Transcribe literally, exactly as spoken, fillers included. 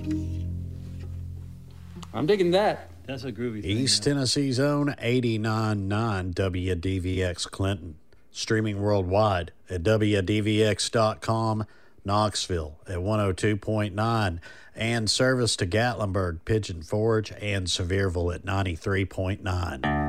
I'm digging that. That's a groovy thing. East yeah. Tennessee's own eighty-nine point nine W D V X Clinton. Streaming worldwide at W D V X dot com. Knoxville at one oh two point nine. And service to Gatlinburg, Pigeon Forge, and Sevierville at ninety-three point nine.